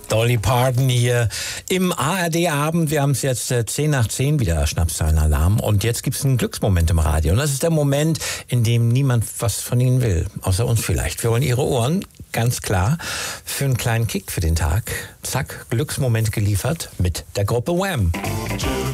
Dolly Parton hier im ARD-Abend. Wir haben es jetzt 10 nach 10 wieder, Schnapszahlenalarm. Und jetzt gibt es einen Glücksmoment im Radio. Und das ist der Moment, in dem niemand was von Ihnen will. Außer uns vielleicht. Wir wollen Ihre Ohren, ganz klar, für einen kleinen Kick für den Tag. Zack, Glücksmoment geliefert mit der Gruppe Wham.